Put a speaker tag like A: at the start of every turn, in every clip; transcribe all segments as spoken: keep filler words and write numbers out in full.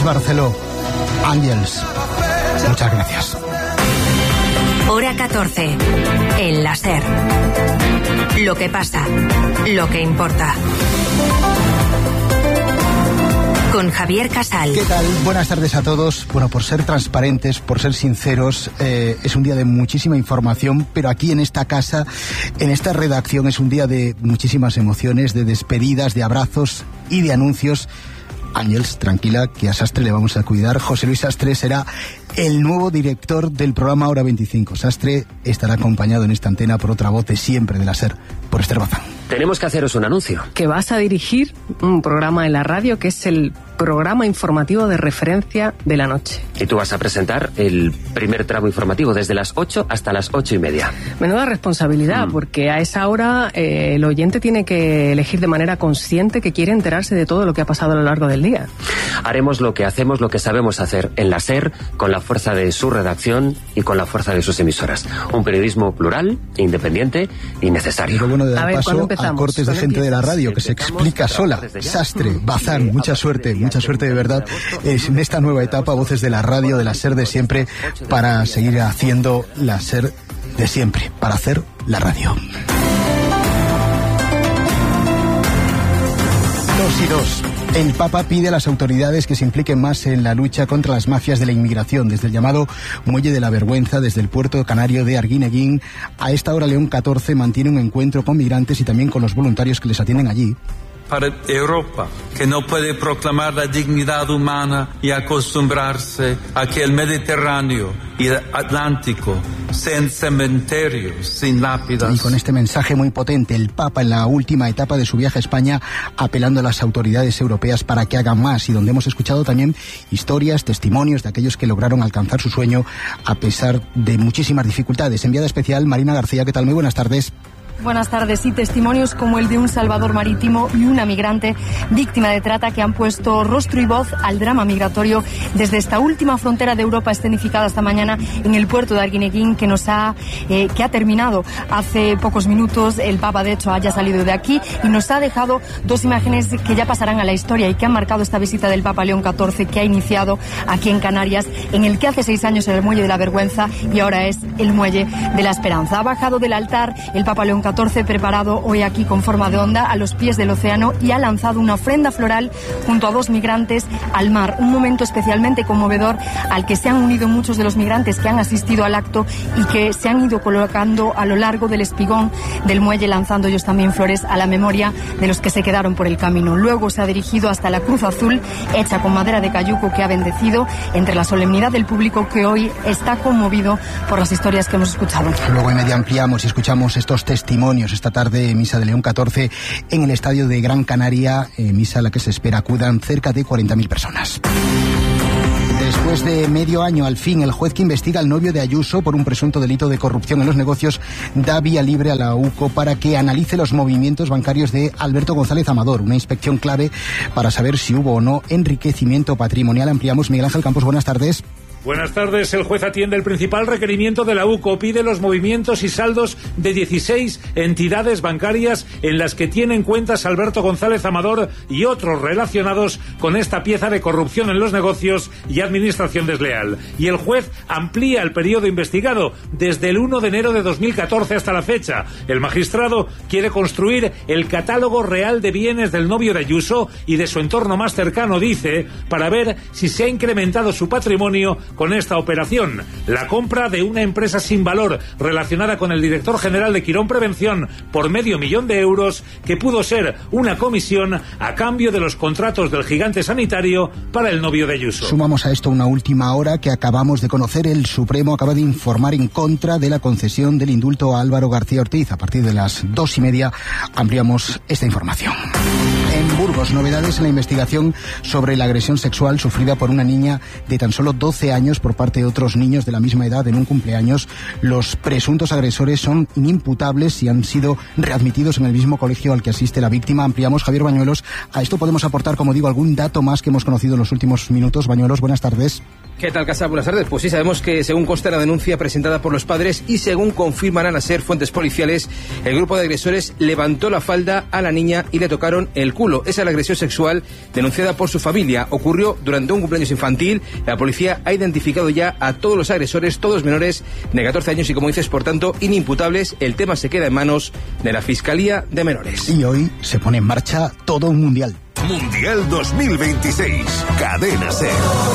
A: Barceló, Ángels. Muchas gracias.
B: Hora catorce. El láser. Lo que pasa, lo que importa. Con Javier Casal.
A: ¿Qué tal? Buenas tardes a todos. Bueno, por ser transparentes, por ser sinceros, eh, es un día de muchísima información, pero aquí en esta casa, en esta redacción, es un día de muchísimas emociones, de despedidas, de abrazos y de anuncios. Ángels, tranquila, que a Sastre le vamos a cuidar. José Luis Sastre será el nuevo director del programa Hora veinticinco. Sastre estará acompañado en esta antena por otra voz de siempre de la SER, por Esther Bazán.
C: Tenemos que haceros un anuncio.
D: Que vas a dirigir un programa en la radio que es el programa informativo de referencia de la noche.
C: Y tú vas a presentar el primer tramo informativo desde las ocho hasta las ocho y media.
D: Menuda responsabilidad, mm. porque a esa hora eh, el oyente tiene que elegir de manera consciente que quiere enterarse de todo lo que ha pasado a lo largo del día.
C: Haremos lo que hacemos, lo que sabemos hacer en la SER, con la fuerza de su redacción y con la fuerza de sus emisoras. Un periodismo plural, independiente y necesario.
A: Lo bueno de dar a ver, paso a cortes de gente de la radio que se explica sola. Sastre, Bazán, mucha suerte. Mucha suerte de verdad en esta nueva etapa, voces de la radio, de la SER de siempre, para seguir haciendo la SER de siempre, para hacer la radio. Dos y dos. El Papa pide a las autoridades que se impliquen más en la lucha contra las mafias de la inmigración, desde el llamado Muelle de la Vergüenza, desde el puerto canario de Arguineguín. A esta hora León catorce mantiene un encuentro con migrantes y también con los voluntarios que les atienden allí.
E: Para Europa, que no puede proclamar la dignidad humana y acostumbrarse a que el Mediterráneo y el Atlántico sean cementerios sin lápidas.
A: Y con este mensaje muy potente, el Papa en la última etapa de su viaje a España, apelando a las autoridades europeas para que hagan más, y donde hemos escuchado también historias, testimonios de aquellos que lograron alcanzar su sueño a pesar de muchísimas dificultades. Enviada especial, Marina García, ¿qué tal? Muy buenas tardes.
F: Buenas tardes. Y testimonios como el de un salvador marítimo y una migrante víctima de trata que han puesto rostro y voz al drama migratorio desde esta última frontera de Europa escenificada esta mañana en el puerto de Arguineguín, que nos ha eh, que ha terminado hace pocos minutos. El Papa, de hecho, haya salido de aquí y nos ha dejado dos imágenes que ya pasarán a la historia y que han marcado esta visita del Papa León catorce, que ha iniciado aquí en Canarias, en el que hace seis años era el Muelle de la Vergüenza y ahora es el Muelle de la Esperanza. Ha bajado del altar el Papa León catorce, preparado hoy aquí con forma de onda a los pies del océano, y ha lanzado una ofrenda floral junto a dos migrantes al mar. Un momento especialmente conmovedor al que se han unido muchos de los migrantes que han asistido al acto y que se han ido colocando a lo largo del espigón del muelle, lanzando ellos también flores a la memoria de los que se quedaron por el camino. Luego se ha dirigido hasta la cruz azul hecha con madera de cayuco, que ha bendecido entre la solemnidad del público, que hoy está conmovido por las historias que hemos escuchado.
A: Luego en media ampliamos y escuchamos estos testimonios. Esta tarde, misa de León catorce en el estadio de Gran Canaria, eh, misa a la que se espera acudan cerca de cuarenta mil personas. Después de medio año, al fin, el juez que investiga al novio de Ayuso por un presunto delito de corrupción en los negocios da vía libre a la U C O para que analice los movimientos bancarios de Alberto González Amador, una inspección clave para saber si hubo o no enriquecimiento patrimonial. Ampliamos. Miguel Ángel Campos, buenas tardes.
G: Buenas tardes. El juez atiende el principal requerimiento de la U C O. Pide los movimientos y saldos de dieciséis entidades bancarias en las que tienen cuentas Alberto González Amador y otros relacionados con esta pieza de corrupción en los negocios y administración desleal. Y el juez amplía el periodo investigado desde el uno de enero de dos mil catorce hasta la fecha. El magistrado quiere construir el catálogo real de bienes del novio de Ayuso y de su entorno más cercano, dice, para ver si se ha incrementado su patrimonio con esta operación. La compra de una empresa sin valor relacionada con el director general de Quirón Prevención por medio millón de euros, que pudo ser una comisión a cambio de los contratos del gigante sanitario para el novio de Ayuso.
A: Sumamos a esto una última hora que acabamos de conocer. El Supremo acaba de informar en contra de la concesión del indulto a Álvaro García Ortiz. A partir de las dos y media ampliamos esta información. En Burgos, novedades en la investigación sobre la agresión sexual sufrida por una niña de tan solo doce años años por parte de otros niños de la misma edad en un cumpleaños. Los presuntos agresores son inimputables y han sido readmitidos en el mismo colegio al que asiste la víctima. Ampliamos, Javier Bañuelos. A esto podemos aportar, como digo, algún dato más que hemos conocido en los últimos minutos. Bañuelos, buenas tardes.
H: ¿Qué tal, Casal? Buenas tardes. Pues sí, sabemos que según consta la denuncia presentada por los padres y según confirman a ser fuentes policiales, el grupo de agresores levantó la falda a la niña y le tocaron el culo. Esa es la agresión sexual denunciada por su familia. Ocurrió durante un cumpleaños infantil. La policía ha identificado ya a todos los agresores, todos menores de catorce años y, como dices, por tanto, inimputables. El tema se queda en manos de la Fiscalía de Menores.
A: Y hoy se pone en marcha todo un mundial.
I: Mundial dos mil veintiséis, Cadena SER.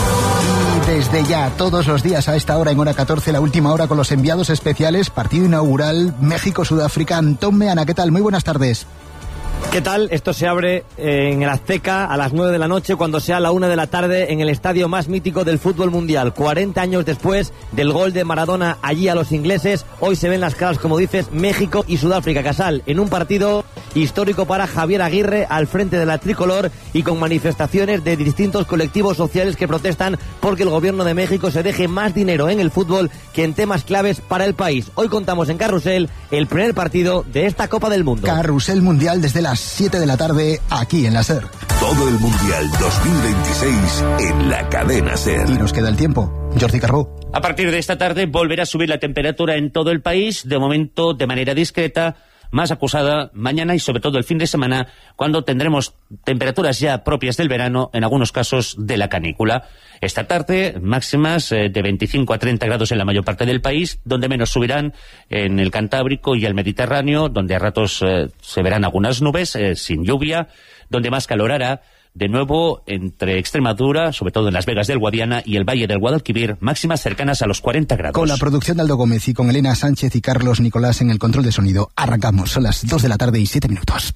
A: Y desde ya, todos los días a esta hora, en hora catorce, la última hora con los enviados especiales, partido inaugural México-Sudáfrica. Antón Meana, ¿qué tal? Muy buenas tardes.
J: ¿Qué tal? Esto se abre en el Azteca a las nueve de la noche, cuando sea la una de la tarde, en el estadio más mítico del fútbol mundial. cuarenta años después del gol de Maradona allí a los ingleses, hoy se ven las caras, como dices, México y Sudáfrica, Casal, en un partido histórico para Javier Aguirre al frente de la tricolor y con manifestaciones de distintos colectivos sociales que protestan porque el gobierno de México se deje más dinero en el fútbol que en temas claves para el país. Hoy contamos en Carrusel el primer partido de esta Copa del Mundo.
A: Carrusel Mundial desde las siete de la tarde, aquí en la SER.
I: Todo el Mundial dos mil veintiséis en la Cadena SER.
A: Y nos queda el tiempo. Jordi Carbó.
K: A partir de esta tarde volverá a subir la temperatura en todo el país, de momento de manera discreta, más acusada mañana y sobre todo el fin de semana, cuando tendremos temperaturas ya propias del verano, en algunos casos de la canícula. Esta tarde, máximas eh, de veinticinco a treinta grados en la mayor parte del país, donde menos subirán en el Cantábrico y el Mediterráneo, donde a ratos eh, se verán algunas nubes, eh, sin lluvia, donde más calor hará. De nuevo, entre Extremadura, sobre todo en Las Vegas del Guadiana y el Valle del Guadalquivir, máximas cercanas a los cuarenta grados.
A: Con la producción de Aldo Gómez y con Elena Sánchez y Carlos Nicolás en el control de sonido, arrancamos. Son las dos de la tarde y siete minutos.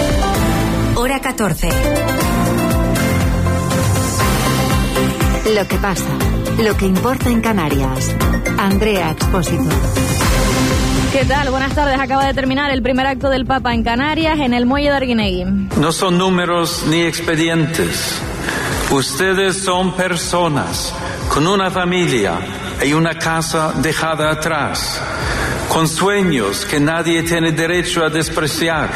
B: Hora catorce. Lo que pasa, lo que importa en Canarias. Andrea Expósito.
L: ¿Qué tal? Buenas tardes. Acaba de terminar el primer acto del Papa en Canarias, en el muelle de Arguinegui.
E: No son números ni expedientes. Ustedes son personas con una familia y una casa dejada atrás, con sueños que nadie tiene derecho a despreciar.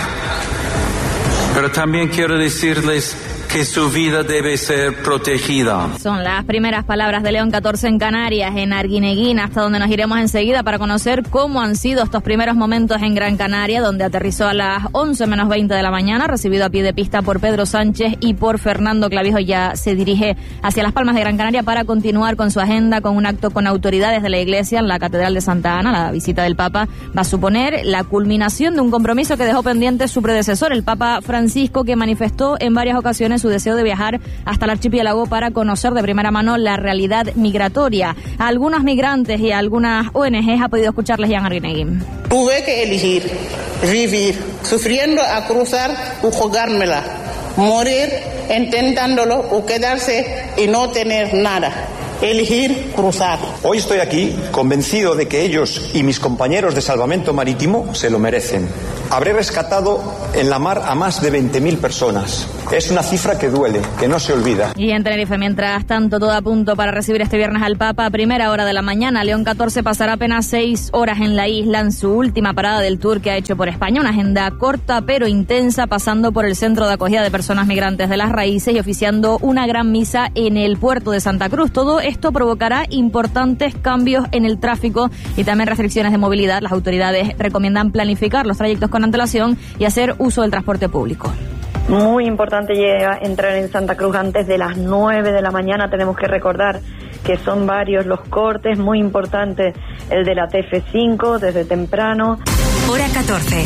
E: Pero también quiero decirles que su vida debe ser protegida.
L: Son las primeras palabras de León catorce en Canarias, en Arguineguín, hasta donde nos iremos enseguida para conocer cómo han sido estos primeros momentos en Gran Canaria, donde aterrizó a las once menos veinte de la mañana, recibido a pie de pista por Pedro Sánchez y por Fernando Clavijo. Ya se dirige hacia Las Palmas de Gran Canaria para continuar con su agenda, con un acto con autoridades de la Iglesia en la Catedral de Santa Ana. La visita del Papa va a suponer la culminación de un compromiso que dejó pendiente su predecesor, el Papa Francisco, que manifestó en varias ocasiones su deseo de viajar hasta el archipiélago para conocer de primera mano la realidad migratoria. A algunos migrantes y a algunas O N Ges ha podido escucharles ya en Arguinegui.
M: Tuve que elegir vivir sufriendo a cruzar o jugármela, morir intentándolo o quedarse y no tener nada. Elegir cruzar.
N: Hoy estoy aquí convencido de que ellos y mis compañeros de salvamento marítimo se lo merecen. Habré rescatado en la mar a más de veinte mil personas. Es una cifra que duele, que no se olvida.
L: Y en Tenerife, mientras tanto, todo a punto para recibir este viernes al Papa a primera hora de la mañana. León catorce pasará apenas seis horas en la isla en su última parada del tour que ha hecho por España. Una agenda corta pero intensa, pasando por el centro de acogida de personas migrantes de Las Raíces y oficiando una gran misa en el puerto de Santa Cruz. Todo esto provocará importantes cambios en el tráfico y también restricciones de movilidad. Las autoridades recomiendan planificar los trayectos con antelación y hacer uso del transporte público.
O: Muy importante llega, entrar en Santa Cruz antes de las nueve de la mañana. Tenemos que recordar que son varios los cortes, muy importante el de la T F cinco desde temprano.
B: Hora catorce.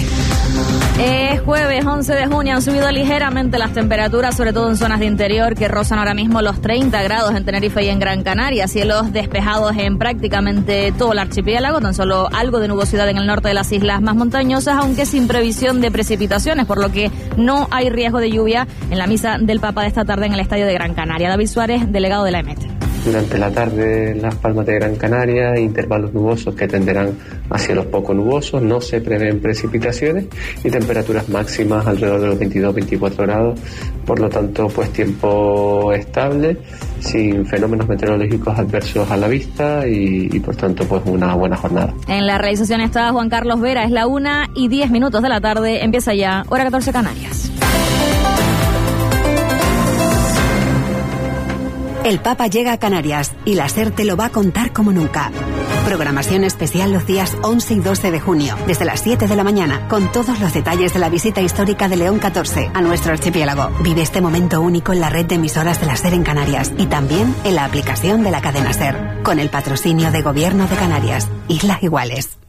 L: Es jueves once de junio, han subido ligeramente las temperaturas, sobre todo en zonas de interior que rozan ahora mismo los treinta grados en Tenerife y en Gran Canaria. Cielos despejados en prácticamente todo el archipiélago, tan solo algo de nubosidad en el norte de las islas más montañosas, aunque sin previsión de precipitaciones, por lo que no hay riesgo de lluvia en la misa del Papa de esta tarde en el estadio de Gran Canaria. David Suárez, delegado de la E M E T.
P: Durante la tarde en las Palmas de Gran Canaria, intervalos nubosos que tenderán hacia los poco nubosos, no se prevén precipitaciones y temperaturas máximas alrededor de los veintidós a veinticuatro grados, por lo tanto pues tiempo estable, sin fenómenos meteorológicos adversos a la vista y, y por tanto pues una buena jornada.
L: En la realización está Juan Carlos Vera, es la una y diez minutos de la tarde, empieza ya, hora catorce Canarias.
B: El Papa llega a Canarias y la SER te lo va a contar como nunca. Programación especial los días once y doce de junio, desde las siete de la mañana, con todos los detalles de la visita histórica de León catorce a nuestro archipiélago. Vive este momento único en la red de emisoras de la SER en Canarias y también en la aplicación de la cadena SER, con el patrocinio de Gobierno de Canarias. Islas Iguales.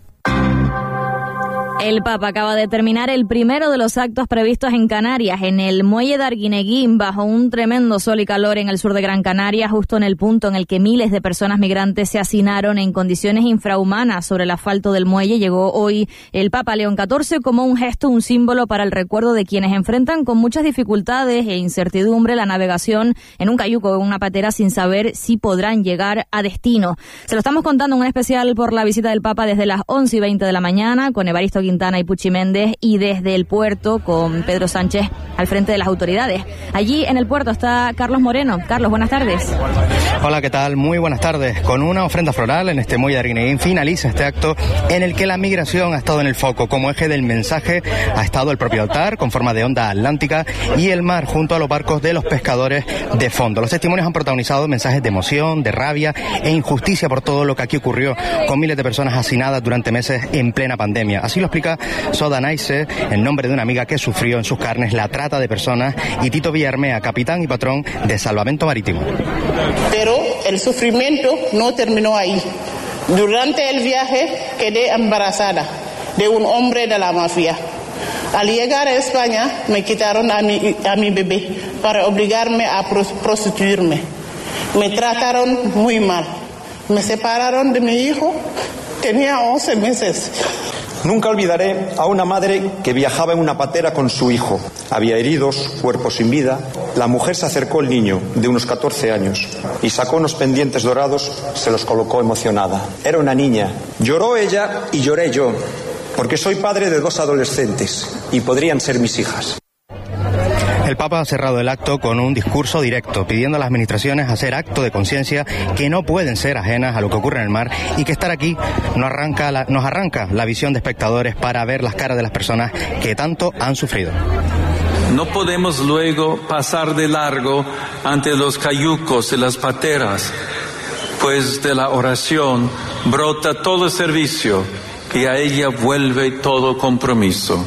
L: El Papa acaba de terminar el primero de los actos previstos en Canarias, en el muelle de Arguineguín, bajo un tremendo sol y calor en el sur de Gran Canaria, justo en el punto en el que miles de personas migrantes se hacinaron en condiciones infrahumanas sobre el asfalto del muelle. Llegó hoy el Papa León catorce como un gesto, un símbolo para el recuerdo de quienes enfrentan con muchas dificultades e incertidumbre la navegación en un cayuco o en una patera sin saber si podrán llegar a destino. Se lo estamos contando en un especial por la visita del Papa desde las once y veinte de la mañana con Evaristo Quintana y Puchi Méndez, y desde el puerto con Pedro Sánchez al frente de las autoridades. Allí en el puerto está Carlos Moreno. Carlos, buenas tardes.
Q: Hola, ¿qué tal? Muy buenas tardes. Con una ofrenda floral en este muelle de Arguineguín finaliza este acto en el que la migración ha estado en el foco. Como eje del mensaje ha estado el propio altar con forma de onda atlántica y el mar junto a los barcos de los pescadores de fondo. Los testimonios han protagonizado mensajes de emoción, de rabia e injusticia por todo lo que aquí ocurrió con miles de personas hacinadas durante meses en plena pandemia. Así lo explica Soda Naise, en nombre de una amiga que sufrió en sus carnes la trata de personas, y Tito Villarmea, capitán y patrón de Salvamento Marítimo.
M: Pero el sufrimiento no terminó ahí. Durante el viaje quedé embarazada de un hombre de la mafia. Al llegar a España me quitaron a mi, a mi bebé para obligarme a prostituirme. Me trataron muy mal. Me separaron de mi hijo. Tenía once meses.
N: Nunca olvidaré a una madre que viajaba en una patera con su hijo. Había heridos, cuerpo sin vida. La mujer se acercó al niño, de unos catorce años, y sacó unos pendientes dorados, se los colocó emocionada. Era una niña. Lloró ella y lloré yo, porque soy padre de dos adolescentes, y podrían ser mis hijas.
Q: El Papa ha cerrado el acto con un discurso directo, pidiendo a las administraciones hacer acto de conciencia, que no pueden ser ajenas a lo que ocurre en el mar y que estar aquí nos arranca, la, nos arranca la visión de espectadores para ver las caras de las personas que tanto han sufrido.
E: No podemos luego pasar de largo ante los cayucos y las pateras, pues de la oración brota todo servicio y a ella vuelve todo compromiso.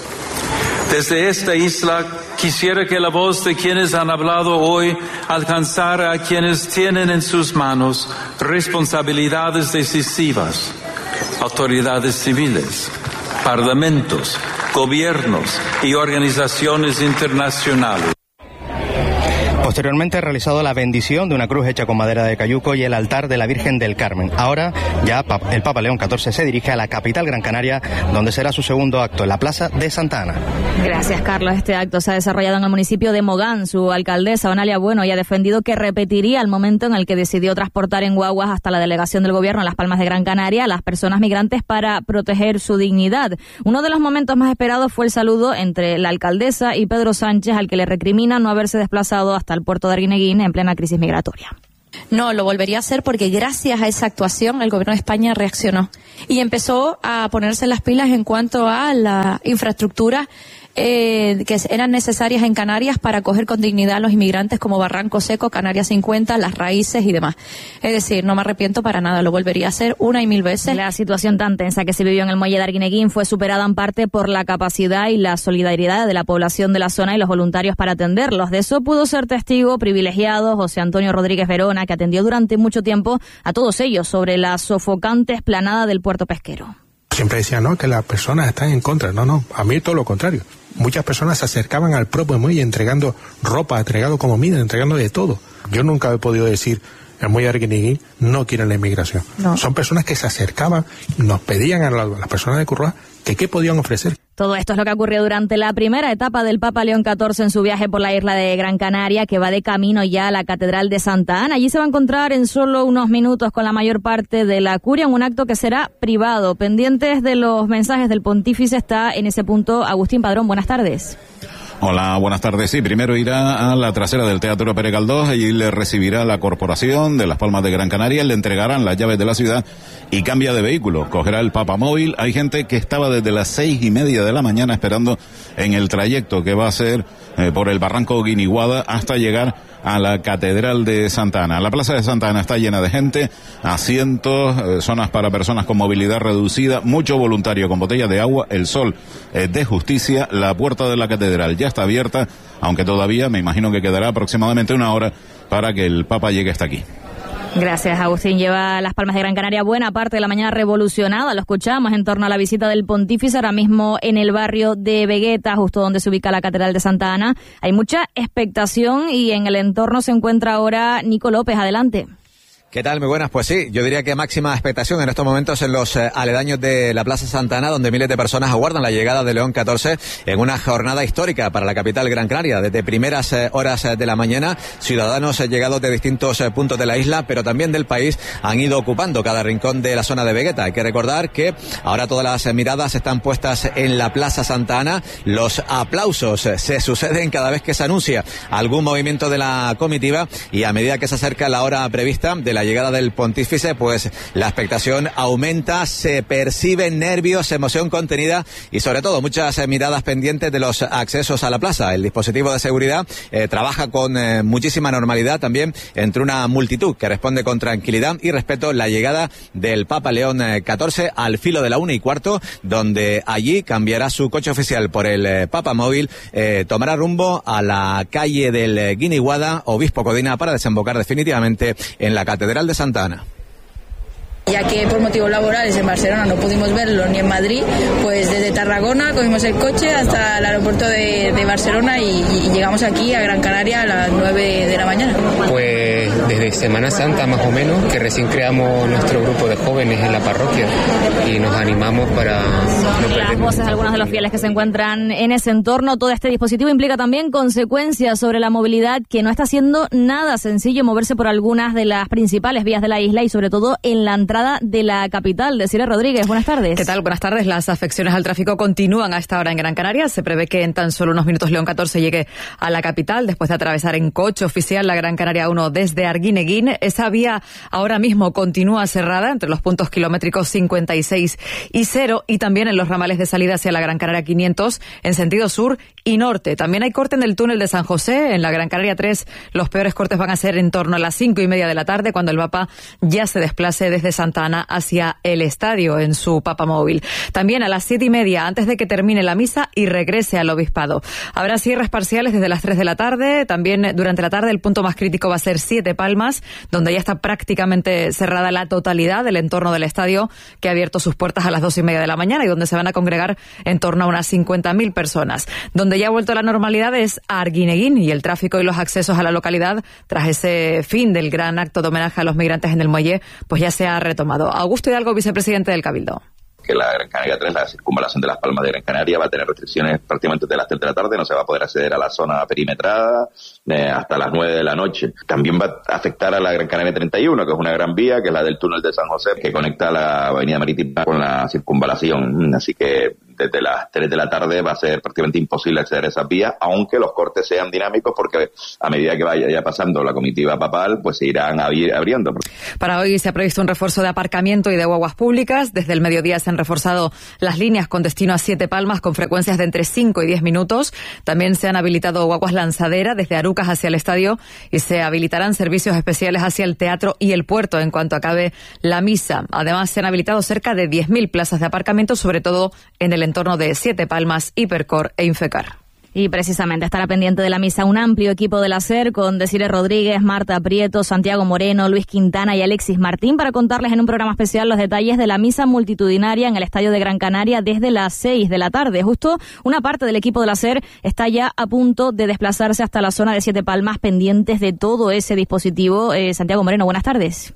E: Desde esta isla quisiera que la voz de quienes han hablado hoy alcanzara a quienes tienen en sus manos responsabilidades decisivas, autoridades civiles, parlamentos, gobiernos y organizaciones internacionales.
Q: Posteriormente ha realizado la bendición de una cruz hecha con madera de cayuco y el altar de la Virgen del Carmen. Ahora ya el Papa León catorce se dirige a la capital Gran Canaria, donde será su segundo acto, en la Plaza de Santa Ana.
L: Gracias, Carlos. Este acto se ha desarrollado en el municipio de Mogán. Su alcaldesa, Onalia Bueno, ya ha defendido que repetiría el momento en el que decidió transportar en guaguas hasta la delegación del gobierno en Las Palmas de Gran Canaria a las personas migrantes para proteger su dignidad. Uno de los momentos más esperados fue el saludo entre la alcaldesa y Pedro Sánchez, al que le recrimina no haberse desplazado hasta el puerto de Arguineguín en plena crisis migratoria.
R: No, lo volvería a hacer porque gracias a esa actuación el gobierno de España reaccionó y empezó a ponerse las pilas en cuanto a la infraestructura eh, que eran necesarias en Canarias para acoger con dignidad a los inmigrantes, como Barranco Seco, Canarias cincuenta, Las Raíces y demás. Es decir, no me arrepiento para nada, lo volvería a hacer una y mil veces.
L: La situación tan tensa que se vivió en el muelle de Arguineguín fue superada en parte por la capacidad y la solidaridad de la población de la zona y los voluntarios para atenderlos. De eso pudo ser testigo privilegiado José Antonio Rodríguez Verona, que atendió durante mucho tiempo a todos ellos sobre la sofocante esplanada del puerto pesquero.
S: Siempre decía, no, que las personas están en contra. No, no, a mí todo lo contrario. Muchas personas se acercaban al propio muelle entregando ropa, entregando comida, entregando de todo. Yo nunca he podido decir, el muelle de Arguineguín no quieren la inmigración. No. Son personas que se acercaban, nos pedían a las personas de Curroa que qué podían ofrecer.
L: Todo esto es lo que ocurrió durante la primera etapa del Papa León catorce en su viaje por la isla de Gran Canaria, que va de camino ya a la Catedral de Santa Ana. Allí se va a encontrar en solo unos minutos con la mayor parte de la curia en un acto que será privado. Pendientes de los mensajes del pontífice está en ese punto Agustín Padrón. Buenas tardes.
T: Hola, buenas tardes. Sí, primero irá a la trasera del Teatro Pere Galdós, allí le recibirá la Corporación de Las Palmas de Gran Canaria, le entregarán las llaves de la ciudad y cambia de vehículo, cogerá el papamóvil. Hay gente que estaba desde las seis y media de la mañana esperando en el trayecto que va a ser eh, por el barranco Guiniguada hasta llegar a la Catedral de Santa Ana. La Plaza de Santa Ana está llena de gente, asientos, eh, zonas para personas con movilidad reducida, mucho voluntario con botellas de agua, el sol eh, de justicia. La puerta de la Catedral ya está abierta, aunque todavía me imagino que quedará aproximadamente una hora para que el Papa llegue hasta aquí.
L: Gracias, Agustín. Lleva Las Palmas de Gran Canaria buena parte de la mañana revolucionada, lo escuchamos, en torno a la visita del pontífice, ahora mismo en el barrio de Vegueta, justo donde se ubica la Catedral de Santa Ana. Hay mucha expectación y en el entorno se encuentra ahora Nico López. Adelante.
U: ¿Qué tal? Muy buenas. Pues sí, yo diría que máxima expectación en estos momentos en los eh, aledaños de la Plaza Santa Ana, donde miles de personas aguardan la llegada de León catorce en una jornada histórica para la capital Gran Canaria. Desde primeras eh, horas eh, de la mañana, ciudadanos eh, llegados de distintos eh, puntos de la isla, pero también del país, han ido ocupando cada rincón de la zona de Vegueta. Hay que recordar que ahora todas las eh, miradas están puestas en la Plaza Santa Ana. Los aplausos eh, se suceden cada vez que se anuncia algún movimiento de la comitiva, y a medida que se acerca la hora prevista de la La llegada del pontífice, pues la expectación aumenta, se perciben nervios, emoción contenida y sobre todo muchas eh, miradas pendientes de los accesos a la plaza. El dispositivo de seguridad eh, trabaja con eh, muchísima normalidad también entre una multitud que responde con tranquilidad y respeto la llegada del Papa León catorce al filo de la una y cuarto, donde allí cambiará su coche oficial por el eh, Papa Móvil, eh, tomará rumbo a la calle del eh, Guiniguada, Obispo Codina, para desembocar definitivamente en la Catedral de Santa Ana.
V: Ya que por motivos laborales en Barcelona no pudimos verlo ni en Madrid, pues desde Tarragona cogimos el coche hasta el aeropuerto de, de Barcelona y, y llegamos aquí a Gran Canaria a las nueve de la mañana.
P: Pues desde Semana Santa más o menos, que recién creamos nuestro grupo de jóvenes en la parroquia y nos animamos para... No
L: Las voces de algunos de los fieles que se encuentran en ese entorno. Todo este dispositivo implica también consecuencias sobre la movilidad, que no está siendo nada sencillo moverse por algunas de las principales vías de la isla y sobre todo en la entrada de la capital. Desiree Rodríguez, buenas tardes.
W: ¿Qué tal? Buenas tardes. Las afecciones al tráfico continúan a esta hora en Gran Canaria. Se prevé que en tan solo unos minutos León catorce llegue a la capital después de atravesar en coche oficial la Gran Canaria uno desde Arguineguín. Esa vía ahora mismo continúa cerrada entre los puntos kilométricos cincuenta y seis y cero y también en los ramales de salida hacia la Gran Canaria quinientos en sentido sur y norte. También hay corte en el túnel de San José. En la Gran Canaria tres los peores cortes van a ser en torno a las cinco y media de la tarde, cuando el Papa ya se desplace desde Santa Ana hacia el estadio en su papamóvil. También a las siete y media, antes de que termine la misa y regrese al obispado. Habrá cierres parciales desde las tres de la tarde. También durante la tarde el punto más crítico va a ser Siete Palmas, donde ya está prácticamente cerrada la totalidad del entorno del estadio, que ha abierto sus puertas a las dos y media de la mañana y donde se van a congregar en torno a unas cincuenta mil personas. Donde ya ha vuelto a la normalidad es a Arguineguín, y el tráfico y los accesos a la localidad, tras ese fin del gran acto de homenaje a los migrantes en el muelle, pues ya se ha retomado. Augusto Hidalgo, vicepresidente del Cabildo.
X: Que la Gran Canaria tres, la circunvalación de Las Palmas de Gran Canaria, va a tener restricciones prácticamente desde las tres de la tarde, no se va a poder acceder a la zona perimetrada eh, hasta las nueve de la noche. También va a afectar a la Gran Canaria treinta y uno, que es una gran vía, que es la del túnel de San José, que conecta la avenida marítima con la circunvalación, así que desde las tres de la tarde va a ser prácticamente imposible acceder a esas vías, aunque los cortes sean dinámicos, porque a medida que vaya ya pasando la comitiva papal, pues se irán abri- abriendo.
W: Para hoy se ha previsto un refuerzo de aparcamiento y de guaguas públicas. Desde el mediodía se han reforzado las líneas con destino a Siete Palmas con frecuencias de entre cinco y diez minutos. También se han habilitado guaguas lanzadera desde Arucas hacia el estadio y se habilitarán servicios especiales hacia el teatro y el puerto en cuanto acabe la misa. Además, se han habilitado cerca de diez mil plazas de aparcamiento, sobre todo en el entorno de Siete Palmas, Hipercor e Infecar.
L: Y precisamente estará pendiente de la misa un amplio equipo de la SER con Desiree Rodríguez, Marta Prieto, Santiago Moreno, Luis Quintana y Alexis Martín, para contarles en un programa especial los detalles de la misa multitudinaria en el Estadio de Gran Canaria desde las seis de la tarde. Justo una parte del equipo de la SER está ya a punto de desplazarse hasta la zona de Siete Palmas, pendientes de todo ese dispositivo. Eh, Santiago Moreno, buenas tardes.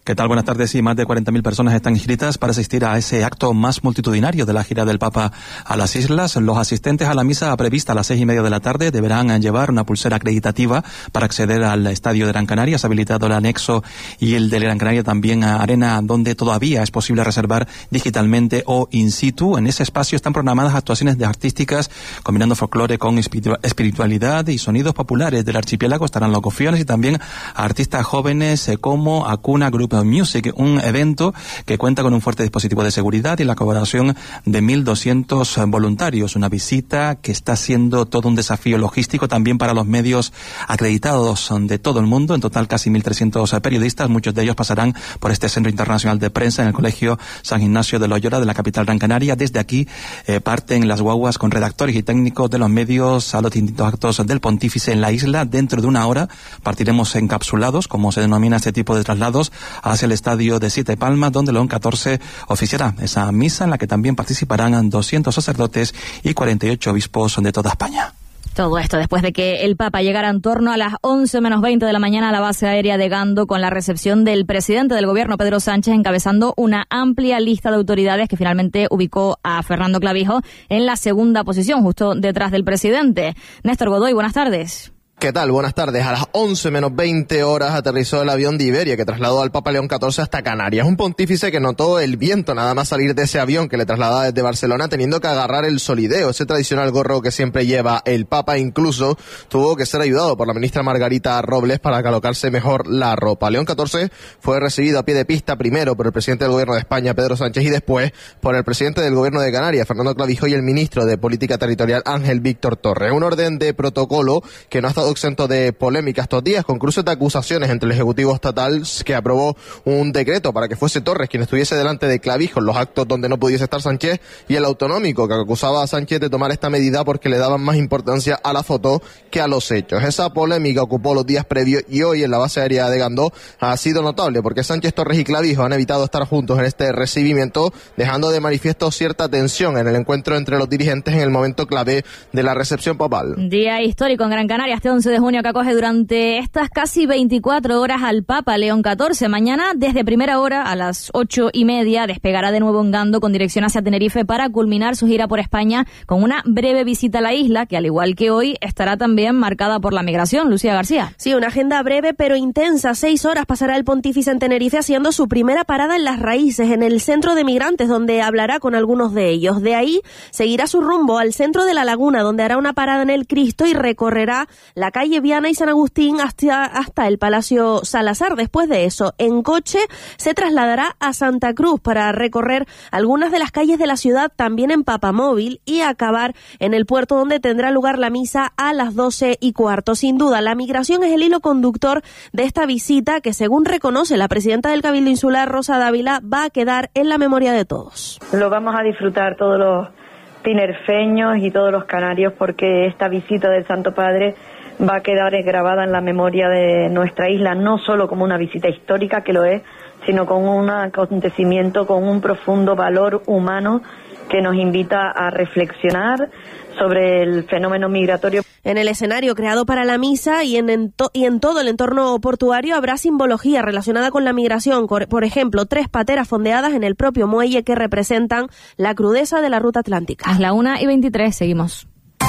C: ¿Qué tal? Buenas tardes. Sí, más de cuarenta mil personas están inscritas para asistir a ese acto más multitudinario de la gira del Papa a las islas. Los asistentes a la misa prevista a las seis y media de la tarde deberán llevar una pulsera acreditativa para acceder al estadio de Gran Canaria. Se ha habilitado el anexo y el de Gran Canaria también a arena, donde todavía es posible reservar digitalmente o in situ. En ese espacio están programadas actuaciones de artísticas combinando folclore con espiritualidad y sonidos populares del archipiélago. Estarán los gofiones y también artistas jóvenes como Acuna Group Music, un evento que cuenta con un fuerte dispositivo de seguridad y la colaboración de mil doscientos voluntarios. Una visita que está siendo todo un desafío logístico también para los medios acreditados de todo el mundo. En total, casi mil trescientos periodistas. Muchos de ellos pasarán por este Centro Internacional de Prensa en el Colegio San Ignacio de Loyola de la capital Gran Canaria. Desde aquí eh, parten las guaguas con redactores y técnicos de los medios a los distintos actos del Pontífice en la isla. Dentro de una hora partiremos encapsulados, como se denomina este tipo de traslados, hacia el estadio de Siete Palmas, donde León catorce oficiará esa misa en la que también participarán doscientos sacerdotes y cuarenta y ocho obispos de toda España.
L: Todo esto después de que el Papa llegara en torno a las once menos veinte de la mañana a la base aérea de Gando, con la recepción del presidente del gobierno, Pedro Sánchez, encabezando una amplia lista de autoridades que finalmente ubicó a Fernando Clavijo en la segunda posición, justo detrás del presidente. Néstor Godoy, buenas tardes.
D: ¿Qué tal? Buenas tardes. A las once menos veinte horas aterrizó el avión de Iberia que trasladó al Papa León catorce hasta Canarias. Un pontífice que notó el viento nada más salir de ese avión que le trasladaba desde Barcelona, teniendo que agarrar el solideo, ese tradicional gorro que siempre lleva el Papa. Incluso tuvo que ser ayudado por la ministra Margarita Robles para colocarse mejor la ropa. León catorce fue recibido a pie de pista primero por el presidente del gobierno de España, Pedro Sánchez, y después por el presidente del gobierno de Canarias, Fernando Clavijo, y el ministro de Política Territorial, Ángel Víctor Torres. Un orden de protocolo que no ha estado exento de polémica estos días, con cruces de acusaciones entre el Ejecutivo Estatal, que aprobó un decreto para que fuese Torres quien estuviese delante de Clavijo en los actos donde no pudiese estar Sánchez, y el autonómico, que acusaba a Sánchez de tomar esta medida porque le daban más importancia a la foto que a los hechos. Esa polémica ocupó los días previos y hoy en la base aérea de Gandó ha sido notable porque Sánchez, Torres y Clavijo han evitado estar juntos en este recibimiento, dejando de manifiesto cierta tensión en el encuentro entre los dirigentes en el momento clave de la recepción papal.
L: Día histórico en Gran Canaria este once de junio, que acoge durante estas casi veinticuatro horas al Papa León catorce. Mañana, desde primera hora, a las ocho y media, despegará de nuevo en Gando con dirección hacia Tenerife para culminar su gira por España con una breve visita a la isla, que al igual que hoy estará también marcada por la migración. Lucía García.
F: Sí, una agenda breve pero intensa. Seis horas pasará el pontífice en Tenerife, haciendo su primera parada en Las Raíces, en el centro de migrantes, donde hablará con algunos de ellos. De ahí seguirá su rumbo al centro de La Laguna, donde hará una parada en el Cristo y recorrerá la calle Viana y San Agustín hasta, hasta el Palacio Salazar. Después de eso, en coche, se trasladará a Santa Cruz para recorrer algunas de las calles de la ciudad, también en Papamóvil, y acabar en el puerto, donde tendrá lugar la misa a las doce y cuarto. Sin duda, la migración es el hilo conductor de esta visita que, según reconoce la presidenta del Cabildo Insular, Rosa Dávila, va a quedar en la memoria de todos.
O: Lo vamos a disfrutar todos los tinerfeños y todos los canarios, porque esta visita del Santo Padre va a quedar grabada en la memoria de nuestra isla, no solo como una visita histórica, que lo es, sino como un acontecimiento con un profundo valor humano que nos invita a reflexionar sobre el fenómeno migratorio.
F: En el escenario creado para la misa y en, en to- y en todo el entorno portuario habrá simbología relacionada con la migración. Por ejemplo, tres pateras fondeadas en el propio muelle que representan la crudeza de la ruta atlántica.
L: A la una y veintitrés, seguimos.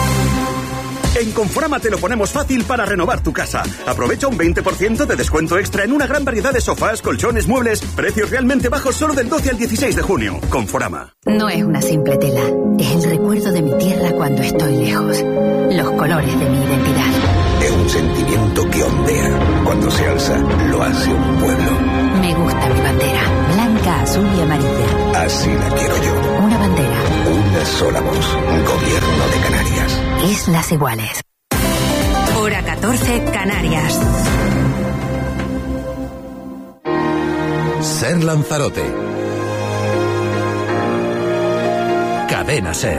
G: En Conforama te lo ponemos fácil para renovar tu casa. Aprovecha un veinte por ciento de descuento extra en una gran variedad de sofás, colchones, muebles, precios realmente bajos solo del doce al dieciséis de junio. Conforama.
Y: No es una simple tela, es el recuerdo de mi tierra cuando estoy lejos. Los colores de mi identidad.
I: Es un sentimiento que ondea. Cuando se alza, lo hace un pueblo.
Y: Me gusta mi bandera, blanca, azul y amarilla.
I: Así la quiero yo.
Y: Una bandera.
I: Una sola voz. Gobierno de Canarias.
Y: Islas Iguales. Hora catorce, Canarias.
I: Ser Lanzarote. Cadena Ser.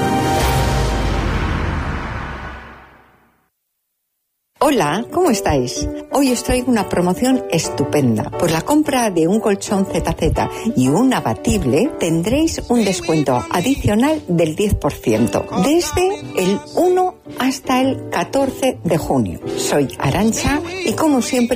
Z: Hola, ¿cómo estáis? Hoy os traigo una promoción estupenda. Por la compra de un colchón Z Z y un abatible tendréis un descuento adicional del diez por ciento desde el uno hasta el catorce de junio. Soy Arantxa y como siempre